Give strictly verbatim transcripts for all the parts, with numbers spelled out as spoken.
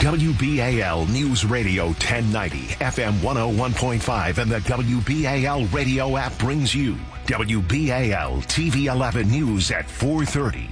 W B A L News Radio ten ninety, F M one oh one point five, and the W B A L radio app brings you W B A L T V eleven News at four thirty.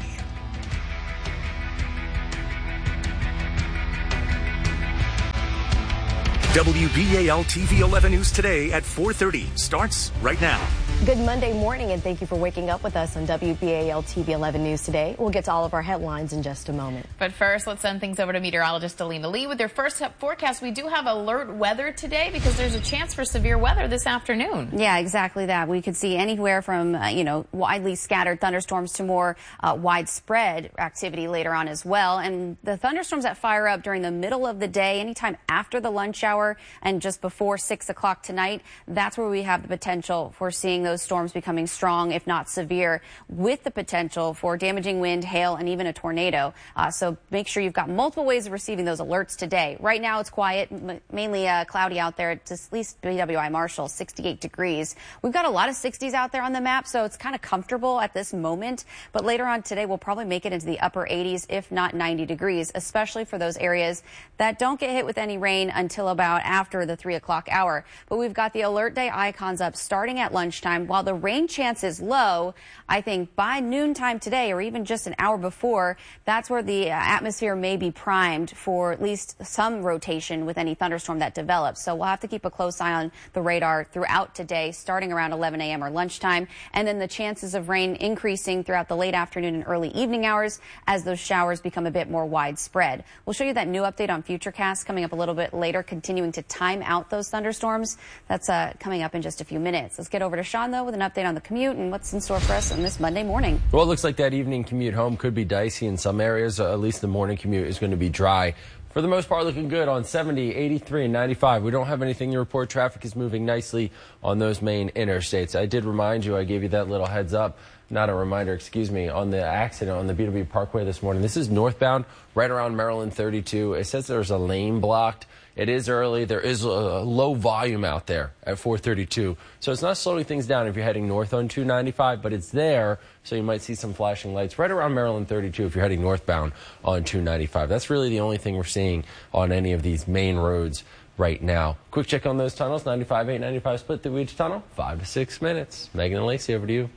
W B A L T V eleven News today at four thirty starts right now. Good Monday morning, and thank you for waking up with us on W B A L T V eleven News today. We'll get to all of our headlines in just a moment. But first, let's send things over to meteorologist Alina Lee with your first forecast. We do have alert weather today because there's a chance for severe weather this afternoon. Yeah, exactly that. We could see anywhere from, uh, you know, widely scattered thunderstorms to more uh, widespread activity later on as well. And the thunderstorms that fire up during the middle of the day, anytime after the lunch hour and just before six o'clock tonight, that's where we have the potential for seeing those storms becoming strong, if not severe, with the potential for damaging wind, hail, and even a tornado. Uh, so make sure you've got multiple ways of receiving those alerts today. Right now it's quiet, mainly uh, cloudy out there. It's at least B W I Marshall, sixty-eight degrees. We've got a lot of sixties out there on the map, so it's kind of comfortable at this moment. But later on today, we'll probably make it into the upper eighties, if not ninety degrees, especially for those areas that don't get hit with any rain until about after the three o'clock hour. But we've got the alert day icons up starting at lunchtime. While the rain chance is low, I think by noontime today, or even just an hour before, that's where the atmosphere may be primed for at least some rotation with any thunderstorm that develops. So we'll have to keep a close eye on the radar throughout today, starting around eleven a m or lunchtime, and then the chances of rain increasing throughout the late afternoon and early evening hours as those showers become a bit more widespread. We'll show you that new update on Futurecast coming up a little bit later, continuing to time out those thunderstorms. That's uh, coming up in just a few minutes. Let's get over to Sean, though, with an update on the commute and what's in store for us on this Monday morning. Well, it looks like that evening commute home could be dicey in some areas. Uh, at least the morning commute is going to be dry. For the most part, looking good on seventy, eighty-three, and ninety-five. We don't have anything to report. Traffic is moving nicely on those main interstates. I did remind you, I gave you that little heads up, not a reminder, excuse me, on the accident on the B W Parkway this morning. This is northbound, right around Maryland thirty-two. It says there's a lane blocked. It is early. There is a low volume out there at four thirty-two. So it's not slowing things down if you're heading north on two ninety-five, but it's there. So you might see some flashing lights right around Maryland thirty-two if you're heading northbound on two ninety-five. That's really the only thing we're seeing on any of these main roads right now. Quick check on those tunnels. ninety-five, eight ninety-five split through each tunnel. Five to six minutes. Megan and Lacey, over to you.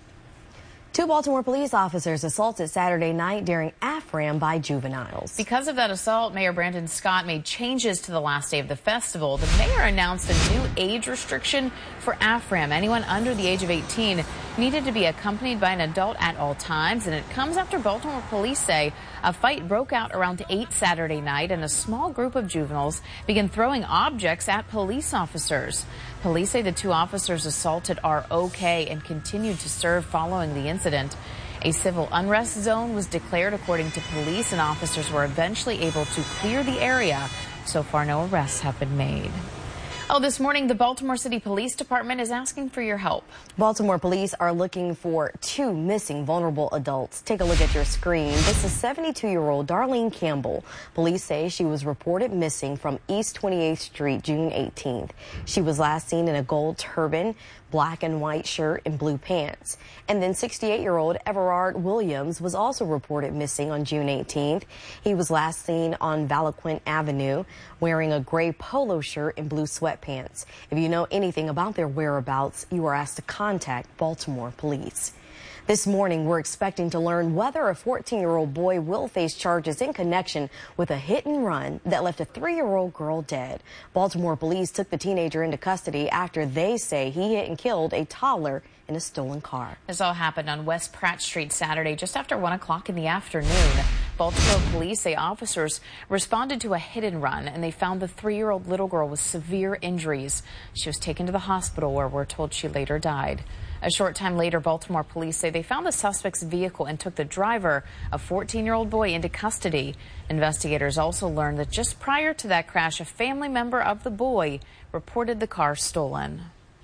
Two Baltimore police officers assaulted Saturday night during AFRAM by juveniles. Because of that assault, Mayor Brandon Scott made changes to the last day of the festival. The mayor announced a new age restriction for AFRAM. Anyone under the age of eighteen needed to be accompanied by an adult at all times, and it comes after Baltimore police say a fight broke out around eight Saturday night, and a small group of juveniles began throwing objects at police officers. Police say the two officers assaulted are okay and continued to serve following the incident. A civil unrest zone was declared according to police, and officers were eventually able to clear the area. So far, no arrests have been made. Oh, this morning, the Baltimore City Police Department is asking for your help. Baltimore police are looking for two missing vulnerable adults. Take a look at your screen. This is seventy-two-year-old Darlene Campbell. Police say she was reported missing from East twenty-eighth Street, June eighteenth. She was last seen in a gold turban, black and white shirt, and blue pants. And then sixty-eight-year-old Everard Williams was also reported missing on June eighteenth. He was last seen on Valaquin Avenue wearing a gray polo shirt and blue sweatpants. If you know anything about their whereabouts, you are asked to contact Baltimore police. This morning, we're expecting to learn whether a fourteen-year-old boy will face charges in connection with a hit and run that left a three-year-old girl dead. Baltimore police took the teenager into custody after they say he hit and killed a toddler in a stolen car. This all happened on West Pratt Street Saturday, just after one o'clock in the afternoon. Baltimore police say officers responded to a hit and run, and they found the three-year-old little girl with severe injuries. She was taken to the hospital, where we're told she later died. A short time later, Baltimore police say they found the suspect's vehicle and took the driver, a fourteen-year-old boy, into custody. Investigators also learned that just prior to that crash, a family member of the boy reported the car stolen.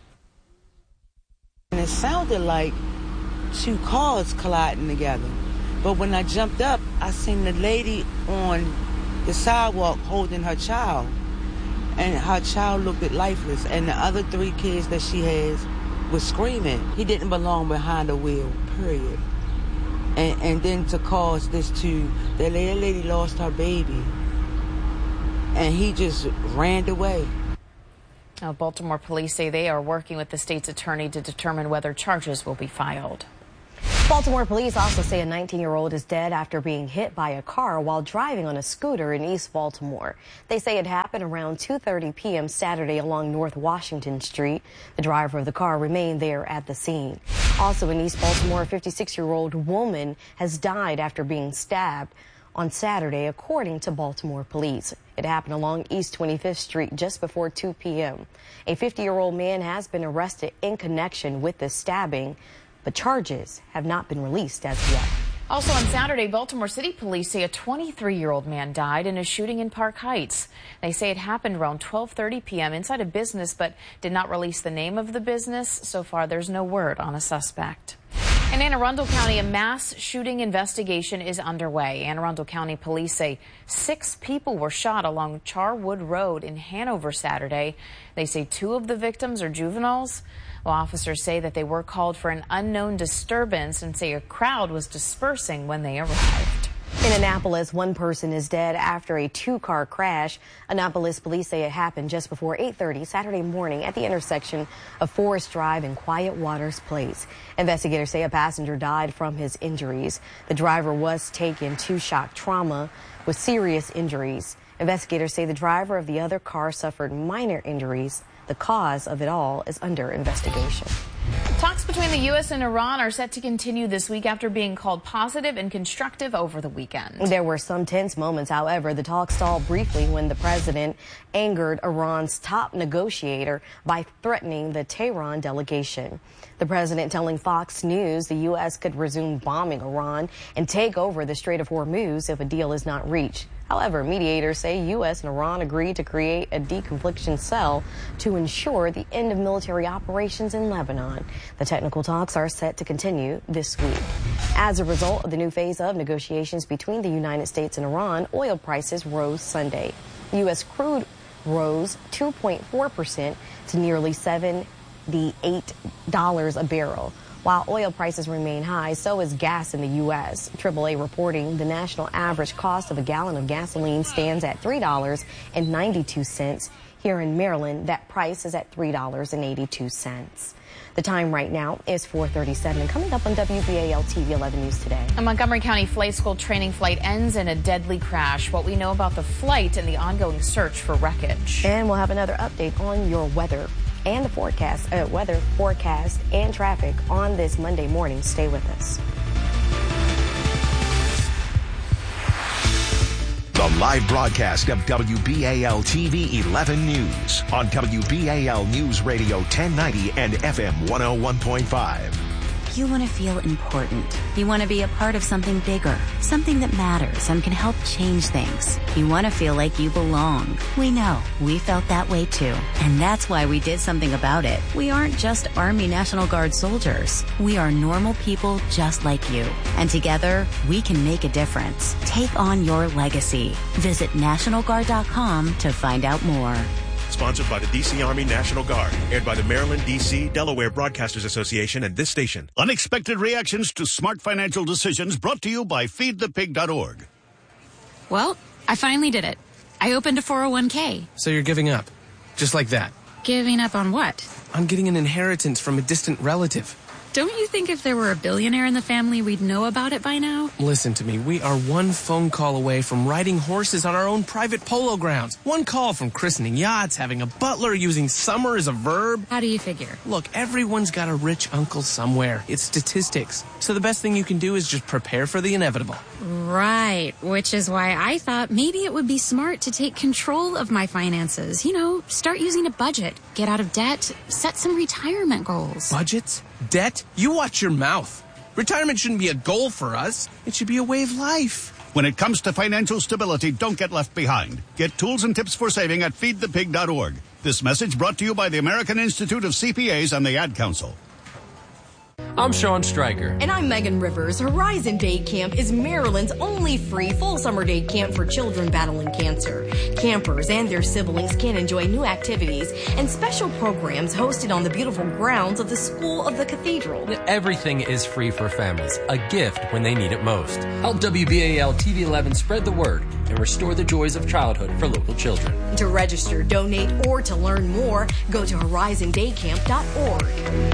And it sounded like two cars colliding together. But when I jumped up, I seen the lady on the sidewalk holding her child. And her child looked lifeless. And the other three kids that she has was screaming. He didn't belong behind the wheel, period. And, and then to cause this to, the lady lost her baby. and he just ran away. Now, Baltimore police say they are working with the state's attorney to determine whether charges will be filed. Baltimore police also say a nineteen-year-old is dead after being hit by a car while driving on a scooter in East Baltimore. They say it happened around two thirty p m Saturday along North Washington Street. The driver of the car remained there at the scene. Also in East Baltimore, a fifty-six-year-old woman has died after being stabbed on Saturday, according to Baltimore police. It happened along East twenty-fifth Street just before two p m A fifty-year-old man has been arrested in connection with the stabbing, but charges have not been released as yet. Also on Saturday, Baltimore City police say a twenty-three-year-old man died in a shooting in Park Heights. They say it happened around twelve thirty p m inside a business, but did not release the name of the business. So far, there's no word on a suspect. In Anne Arundel County, a mass shooting investigation is underway. Anne Arundel County police say six people were shot along Charwood Road in Hanover Saturday. They say two of the victims are juveniles. Well, officers say that they were called for an unknown disturbance and say a crowd was dispersing when they arrived. In Annapolis, one person is dead after a two-car crash. Annapolis police say it happened just before eight thirty Saturday morning at the intersection of Forest Drive and Quiet Waters Place. Investigators say a passenger died from his injuries. The driver was taken to shock trauma with serious injuries. Investigators say the driver of the other car suffered minor injuries. The cause of it all is under investigation. Talks between the U S and Iran are set to continue this week after being called positive and constructive over the weekend. There were some tense moments. However, the talks stalled briefly when the president angered Iran's top negotiator by threatening the Tehran delegation. The president telling Fox News the U S could resume bombing Iran and take over the Strait of Hormuz if a deal is not reached. However, mediators say U S and Iran agreed to create a deconfliction cell to ensure the end of military operations in Lebanon. The technical talks are set to continue this week. As a result of the new phase of negotiations between the United States and Iran, oil prices rose Sunday. U S crude rose two point four percent to nearly seventy-eight dollars a barrel. While oil prices remain high, so is gas in the U S triple A reporting the national average cost of a gallon of gasoline stands at three dollars and ninety-two cents. Here in Maryland, that price is at three dollars and eighty-two cents. The time right now is four thirty-seven. Coming up on W B A L T V eleven News Today. A Montgomery County flight school training flight ends in a deadly crash. What we know about the flight and the ongoing search for wreckage. And we'll have another update on your weather and the forecast, uh, weather forecast and traffic on this Monday morning. Stay with us. The live broadcast of W B A L T V eleven News on W B A L News Radio ten ninety and F M one oh one point five. You want to feel important. You want to be a part of something bigger, something that matters and can help change things. You want to feel like you belong. We know. We felt that way too. And that's why we did something about it. We aren't just Army National Guard soldiers. We are normal people just like you. And together, we can make a difference. Take on your legacy. Visit National Guard dot com to find out more. Sponsored by the D C Army National Guard. Aired by the Maryland, D C, Delaware Broadcasters Association and this station. Unexpected reactions to smart financial decisions brought to you by feed the pig dot org. Well, I finally did it. I opened a four oh one k. So you're giving up? Just like that? Giving up on what? On getting an inheritance from a distant relative. Don't you think if there were a billionaire in the family, we'd know about it by now? Listen to me. We are one phone call away from riding horses on our own private polo grounds. One call from christening yachts, having a butler, using summer as a verb. How do you figure? Look, everyone's got a rich uncle somewhere. It's statistics. So the best thing you can do is just prepare for the inevitable. Right, which is why I thought maybe it would be smart to take control of my finances. You know, start using a budget, get out of debt, set some retirement goals. Budgets? Debt? You watch your mouth. Retirement shouldn't be a goal for us. It should be a way of life. When it comes to financial stability, don't get left behind. Get tools and tips for saving at feed the pig dot org. This message brought to you by the American Institute of C P As and the Ad Council. I'm Sean Stryker. And I'm Megan Rivers. Horizon Day Camp is Maryland's only free full summer day camp for children battling cancer. Campers and their siblings can enjoy new activities and special programs hosted on the beautiful grounds of the School of the Cathedral. Everything is free for families, a gift when they need it most. Help W B A L T V eleven spread the word and restore the joys of childhood for local children. To register, donate, or to learn more, go to horizon day camp dot org.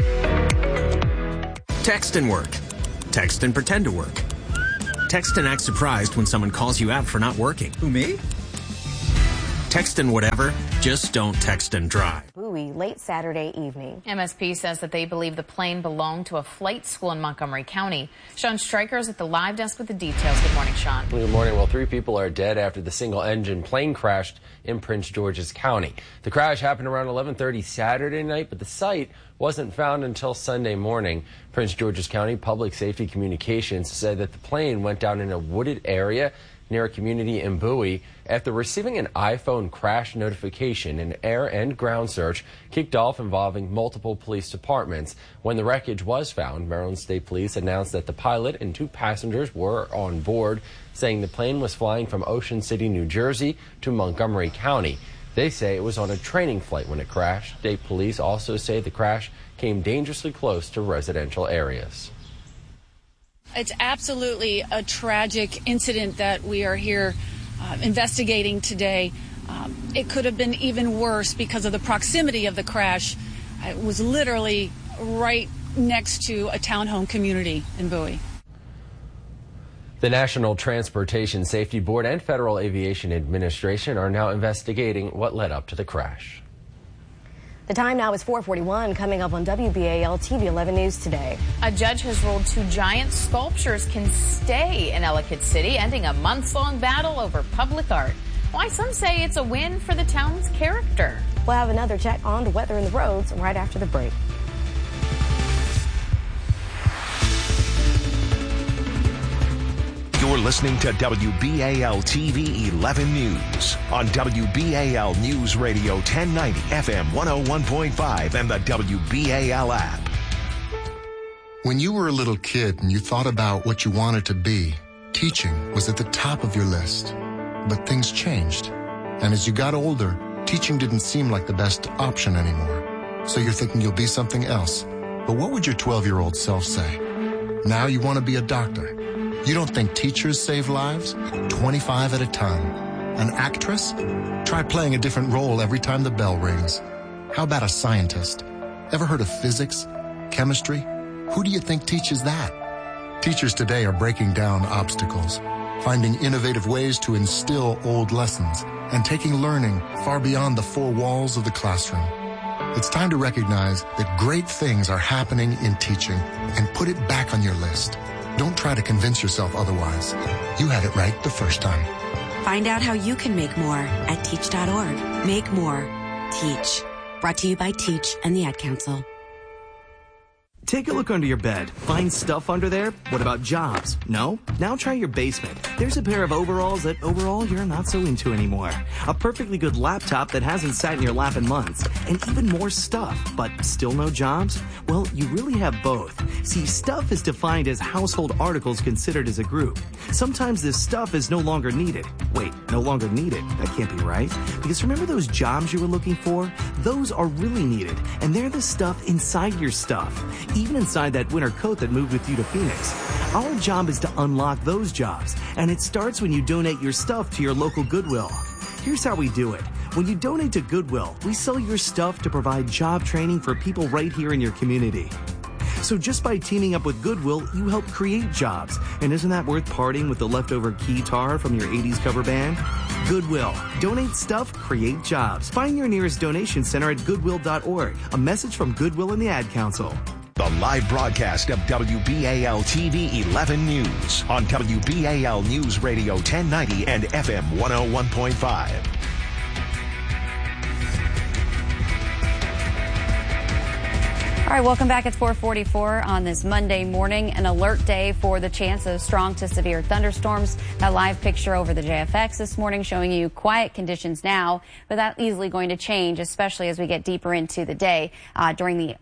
Text and work. Text and pretend to work. Text and act surprised when someone calls you out for not working. Who, me? Text and whatever, just don't text and drive. Bowie late Saturday evening. M S P says that they believe the plane belonged to a flight school in Montgomery County. Sean Stryker is at the live desk with the details. Good morning, Sean. Good morning. Well, three people are dead after the single-engine plane crashed in Prince George's County. The crash happened around eleven thirty Saturday night, but the site wasn't found until Sunday morning. Prince George's County Public Safety Communications said that the plane went down in a wooded area near a community in Bowie. After receiving an iPhone crash notification, an air and ground search kicked off involving multiple police departments. When the wreckage was found, Maryland State Police announced that the pilot and two passengers were on board, saying the plane was flying from Ocean City, New Jersey to Montgomery County. They say it was on a training flight when it crashed. State police also say the crash came dangerously close to residential areas. It's absolutely a tragic incident that we are here uh, investigating today. Um, it could have been even worse because of the proximity of the crash. It was literally right next to a townhome community in Bowie. The National Transportation Safety Board and Federal Aviation Administration are now investigating what led up to the crash. The time now is four forty-one, coming up on W B A L T V eleven News today. A judge has ruled two giant sculptures can stay in Ellicott City, ending a months-long battle over public art. Why some say it's a win for the town's character. We'll have another check on the weather and the roads right after the break. You're listening to W B A L T V eleven News on W B A L News Radio ten ninety F M one oh one point five and the W B A L app. When you were a little kid and you thought about what you wanted to be, teaching was at the top of your list. But things changed. And as you got older, teaching didn't seem like the best option anymore. So you're thinking you'll be something else. But what would your twelve-year-old self say? Now you want to be a doctor. You don't think teachers save lives? twenty-five at a time. An actress? Try playing a different role every time the bell rings. How about a scientist? Ever heard of physics? Chemistry? Who do you think teaches that? Teachers today are breaking down obstacles, finding innovative ways to instill old lessons, and taking learning far beyond the four walls of the classroom. It's time to recognize that great things are happening in teaching and put it back on your list. Don't try to convince yourself otherwise. You had it right the first time. Find out how you can make more at teach dot org. Make more. Teach. Brought to you by Teach and the Ad Council. Take a look under your bed. Find stuff under there? What about jobs? No? Now try your basement. There's a pair of overalls that overall you're not so into anymore. A perfectly good laptop that hasn't sat in your lap in months. And even more stuff, but still no jobs? Well, you really have both. See, stuff is defined as household articles considered as a group. Sometimes this stuff is no longer needed. Wait, no longer needed? That can't be right. Because remember those jobs you were looking for? Those are really needed. And they're the stuff inside your stuff. Even inside that winter coat that moved with you to Phoenix. Our job is to unlock those jobs, and it starts when you donate your stuff to your local Goodwill. Here's how we do it. When you donate to Goodwill, we sell your stuff to provide job training for people right here in your community. So just by teaming up with Goodwill, you help create jobs. And isn't that worth parting with the leftover keytar from your eighties cover band? Goodwill. Donate stuff, create jobs. Find your nearest donation center at goodwill dot org. A message from Goodwill and the Ad Council. The live broadcast of W B A L T V eleven News on W B A L News Radio ten ninety and F M one oh one point five. All right, welcome back. It's four forty-four on this Monday morning, an alert day for the chance of strong to severe thunderstorms. That live picture over the J F X this morning showing you quiet conditions now, but that's easily going to change, especially as we get deeper into the day uh, during the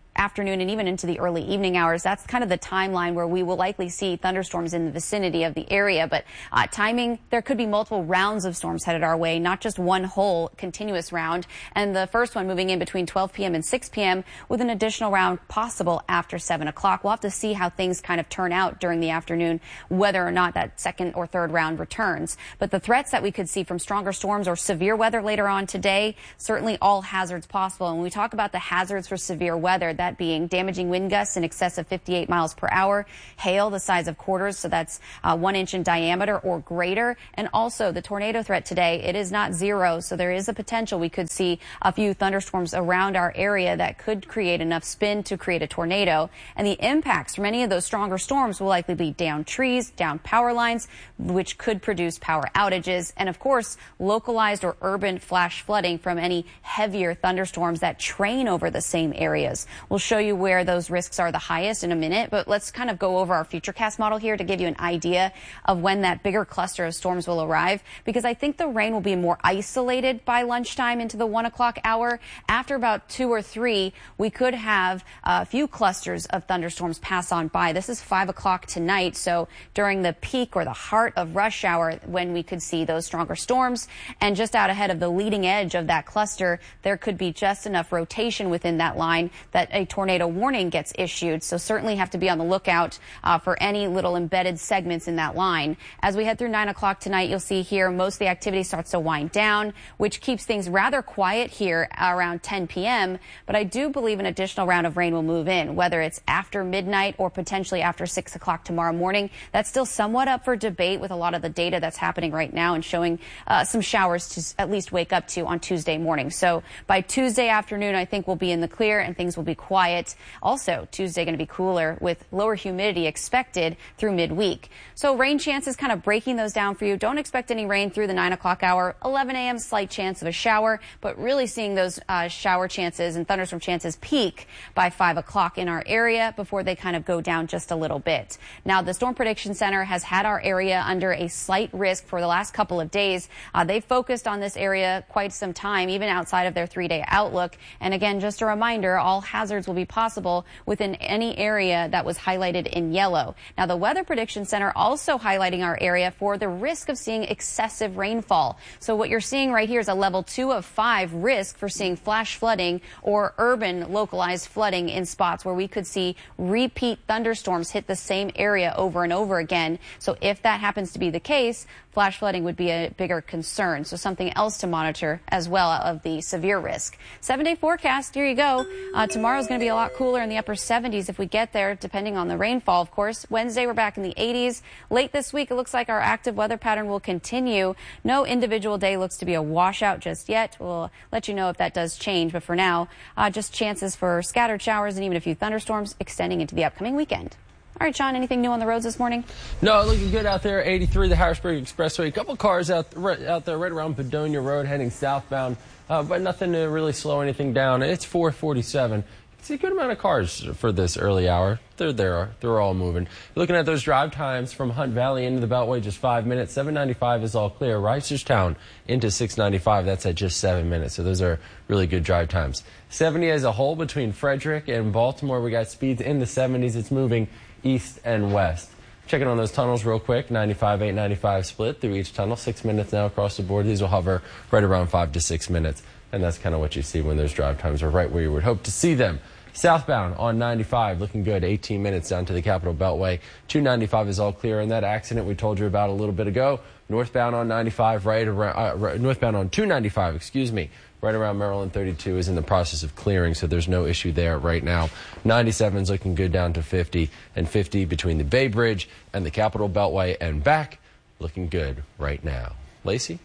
afternoon and even into the early evening hours. That's kind of the timeline where we will likely see thunderstorms in the vicinity of the area. But uh, timing, there could be multiple rounds of storms headed our way, not just one whole continuous round. And the first one moving in between twelve p m and six p m with an additional round possible after seven o'clock. We'll have to see how things kind of turn out during the afternoon, whether or not that second or third round returns. But the threats that we could see from stronger storms or severe weather later on today, certainly all hazards possible. And when we talk about the hazards for severe weather, that being damaging wind gusts in excess of fifty-eight miles per hour, hail the size of quarters, so that's uh, one inch in diameter or greater, and also the tornado threat today, it is not zero, so there is a potential we could see a few thunderstorms around our area that could create enough spin to create a tornado. And the impacts from any of those stronger storms will likely be down trees, down power lines, which could produce power outages, and of course, localized or urban flash flooding from any heavier thunderstorms that train over the same areas. We'll show you where those risks are the highest in a minute, but let's kind of go over our Futurecast model here to give you an idea of when that bigger cluster of storms will arrive, because I think the rain will be more isolated by lunchtime into the one o'clock hour. After about two or three, we could have a few clusters of thunderstorms pass on by. This is five o'clock tonight, so during the peak or the heart of rush hour when we could see those stronger storms, and just out ahead of the leading edge of that cluster, there could be just enough rotation within that line that a tornado warning gets issued. So certainly have to be on the lookout uh, for any little embedded segments in that line. As we head through nine o'clock tonight, you'll see here most of the activity starts to wind down, which keeps things rather quiet here around ten p m But I do believe an additional round of rain will move in, whether it's after midnight or potentially after six o'clock tomorrow morning. That's still somewhat up for debate with a lot of the data that's happening right now and showing uh, some showers to at least wake up to on Tuesday morning. So by Tuesday afternoon, I think we'll be in the clear and things will be quiet. Also, Tuesday going to be cooler with lower humidity expected through midweek. So rain chances, kind of breaking those down for you. Don't expect any rain through the nine o'clock hour. eleven a m slight chance of a shower, but really seeing those uh, shower chances and thunderstorm chances peak by five o'clock in our area before they kind of go down just a little bit. Now, the Storm Prediction Center has had our area under a slight risk for the last couple of days. Uh, they've focused on this area quite some time, even outside of their three-day outlook. And again, just a reminder, all hazards will be possible within any area that was highlighted in yellow. Now, the Weather Prediction Center also highlighting our area for the risk of seeing excessive rainfall. So what you're seeing right here is a level two of five risk for seeing flash flooding or urban localized flooding in spots where we could see repeat thunderstorms hit the same area over and over again. So if that happens to be the case, flash flooding would be a bigger concern. So something else to monitor as well of the severe risk. Seven-day forecast, here you go. Uh, tomorrow's going to be a lot cooler in the upper seventies if we get there, depending on the rainfall, of course. Wednesday, we're back in the eighties. Late this week, it looks like our active weather pattern will continue. No individual day looks to be a washout just yet. We'll let you know if that does change. But for now, uh, just chances for scattered showers and even a few thunderstorms extending into the upcoming weekend. All right, Sean, anything new on the roads this morning? No, looking good out there. eighty-three, the Harrisburg Expressway. A couple cars out, right, out there right around Padonia Road heading southbound, uh, but nothing to really slow anything down. It's four forty-seven. It's a good amount of cars for this early hour. They're there. They're all moving. Looking at those drive times from Hunt Valley into the Beltway, just five minutes. seven ninety-five is all clear. Reisterstown into six ninety-five, that's at just seven minutes. So those are really good drive times. seventy as a whole between Frederick and Baltimore. We got speeds in the seventies. It's moving east and west. Checking on those tunnels real quick. ninety-five, eight ninety-five split through each tunnel. Six minutes now across the board. These will hover right around five to six minutes. And that's kind of what you see when those drive times are right where you would hope to see them. Southbound on ninety-five, looking good. eighteen minutes down to the Capitol Beltway. two ninety-five is all clear. And that accident we told you about a little bit ago, northbound on ninety-five, right around, uh, northbound on two ninety-five, excuse me, right around Maryland thirty-two is in the process of clearing, so there's no issue there right now. ninety-seven is looking good down to fifty, and fifty between the Bay Bridge and the Capitol Beltway and back, looking good right now. Lacey?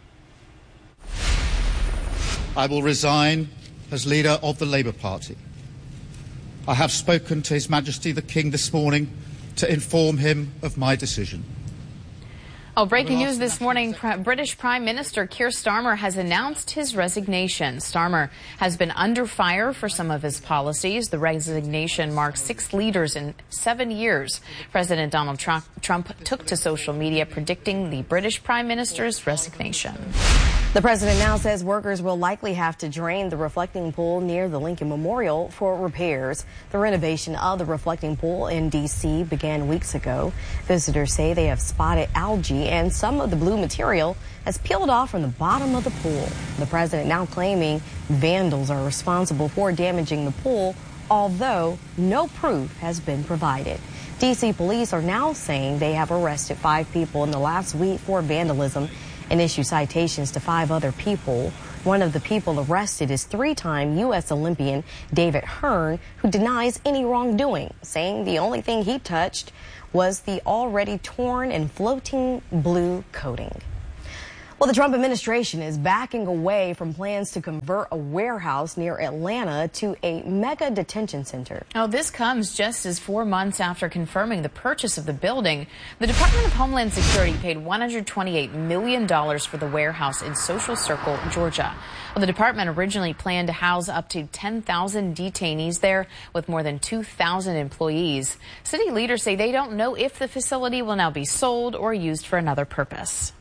I will resign as leader of the Labour Party. I have spoken to His Majesty the King this morning to inform him of my decision. Oh, breaking news this morning, British Prime Minister Keir Starmer has announced his resignation. Starmer has been under fire for some of his policies. The resignation marks six leaders in seven years. President Donald Trump, Trump took to social media predicting the British Prime Minister's resignation. The president now says workers will likely have to drain the reflecting pool near the Lincoln Memorial for repairs. The renovation of the reflecting pool in D C began weeks ago. Visitors say they have spotted algae and some of the blue material has peeled off from the bottom of the pool. The president now claiming vandals are responsible for damaging the pool, although no proof has been provided. D C police are now saying they have arrested five people in the last week for vandalism and issued citations to five other people. One of the people arrested is three-time U S Olympian David Hearn, who denies any wrongdoing, saying the only thing he touched was the already torn and floating blue coating. Well, the Trump administration is backing away from plans to convert a warehouse near Atlanta to a mega detention center. Oh, this comes just as four months after confirming the purchase of the building. The Department of Homeland Security paid one hundred twenty-eight million dollars for the warehouse in Social Circle, Georgia. Well, the department originally planned to house up to ten thousand detainees there with more than two thousand employees. City leaders say they don't know if the facility will now be sold or used for another purpose.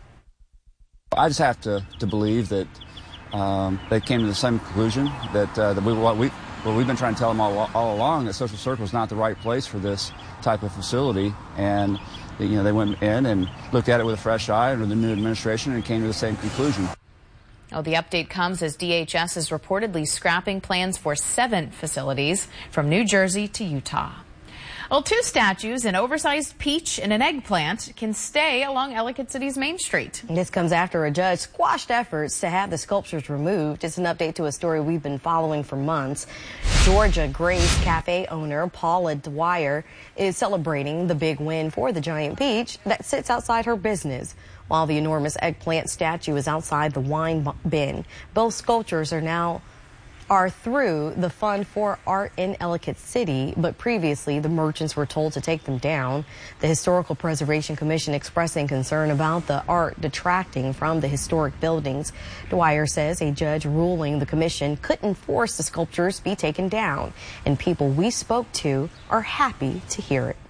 I just have to, to believe that um, they came to the same conclusion that, uh, that we, what, we, what we've been trying to tell them all, all along, that Social Circle is not the right place for this type of facility. And you know, they went in and looked at it with a fresh eye under the new administration and came to the same conclusion. Oh, the update comes as D H S is reportedly scrapping plans for seven facilities from New Jersey to Utah. Well, two statues, an oversized peach and an eggplant, can stay along Ellicott City's Main Street. This comes after a judge squashed efforts to have the sculptures removed. It's an update to a story we've been following for months. Georgia Grace Cafe owner Paula Dwyer is celebrating the big win for the giant peach that sits outside her business, while the enormous eggplant statue is outside the wine bin. Both sculptures are now are through the Fund for Art in Ellicott City, but previously the merchants were told to take them down. The Historical Preservation Commission expressing concern about the art detracting from the historic buildings. Dwyer says a judge ruling the commission couldn't force the sculptures be taken down, and people we spoke to are happy to hear it.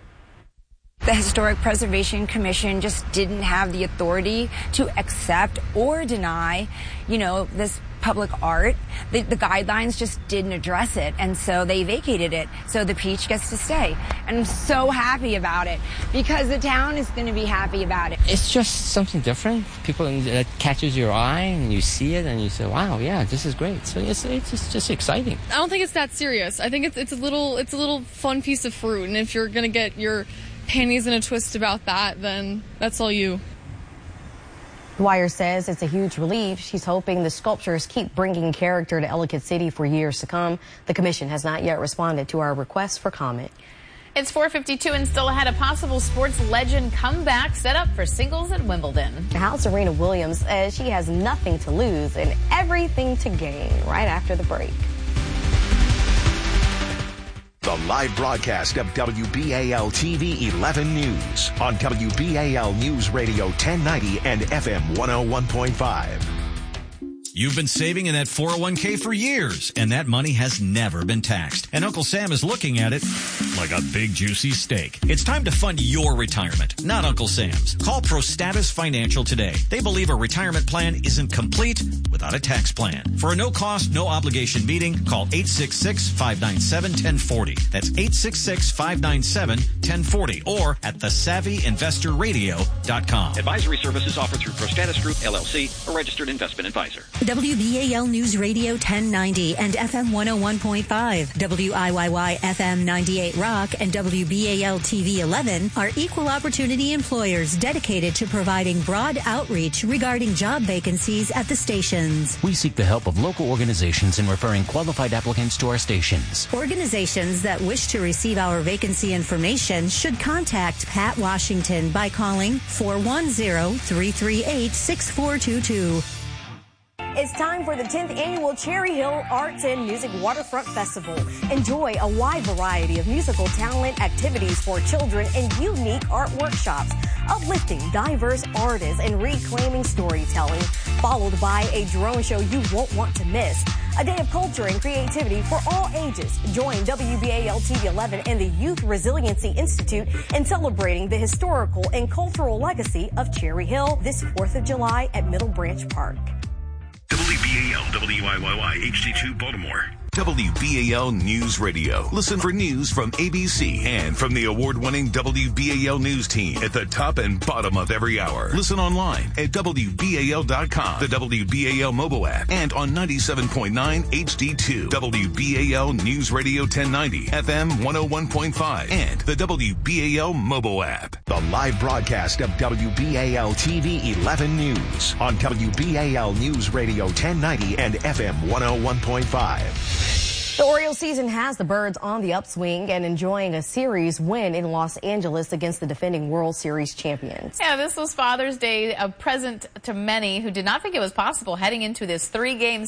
The Historic Preservation Commission just didn't have the authority to accept or deny, you know, this public art. The, the guidelines just didn't address it, and so they vacated it. So the peach gets to stay. And I'm so happy about it because the town is going to be happy about it. It's just something different. People, that catches your eye and you see it and you say, wow, yeah, this is great. So it's, it's just, just exciting. I don't think it's that serious. I think it's, it's a little, it's a little fun piece of fruit, and if you're going to get your panties in a twist about that, then that's all you. Dwyer says it's a huge relief. She's hoping the sculptures keep bringing character to Ellicott City for years to come. The commission has not yet responded to our request for comment. It's four fifty-two and still ahead, a possible sports legend comeback set up for singles at Wimbledon. How Serena Williams says she has nothing to lose and everything to gain right after the break. The live broadcast of W B A L T V eleven News on W B A L News Radio ten ninety and F M one oh one point five. You've been saving in that four oh one k for years, and that money has never been taxed. And Uncle Sam is looking at it like a big, juicy steak. It's time to fund your retirement, not Uncle Sam's. Call ProStatus Financial today. They believe a retirement plan isn't complete without a tax plan. For a no-cost, no-obligation meeting, call eight six six, five nine seven, one oh four oh. That's eight six six, five nine seven, one oh four oh or at the savvy investor radio dot com. Advisory services offered through ProStatus Group, L L C, a registered investment advisor. W B A L News Radio ten ninety and F M one oh one point five, W I Y Y F M ninety-eight Rock, and W B A L T V eleven are equal opportunity employers dedicated to providing broad outreach regarding job vacancies at the stations. We seek the help of local organizations in referring qualified applicants to our stations. Organizations that wish to receive our vacancy information should contact Pat Washington by calling four one zero, three three eight, six four two two. It's time for the tenth Annual Cherry Hill Arts and Music Waterfront Festival. Enjoy a wide variety of musical talent, activities for children, and unique art workshops. uplifting diverse artists and reclaiming storytelling, followed by a drone show you won't want to miss. A day of culture and creativity for all ages. Join W B A L T V eleven and the Youth Resiliency Institute in celebrating the historical and cultural legacy of Cherry Hill this fourth of July at Middle Branch Park. W B A L W I Y Y H D two Baltimore. W B A L News Radio. Listen for news from A B C and from the award-winning W B A L News team at the top and bottom of every hour. Listen online at W B A L dot com, the W B A L mobile app, and on ninety-seven point nine H D two. W B A L News Radio ten ninety, F M one oh one point five, and the W B A L mobile app. The live broadcast of W B A L T V eleven News on W B A L News Radio ten ninety and F M one oh one point five. The Orioles season has the Birds on the upswing and enjoying a series win in Los Angeles against the defending World Series champions. Yeah, this was Father's Day, a present to many who did not think it was possible heading into this three-game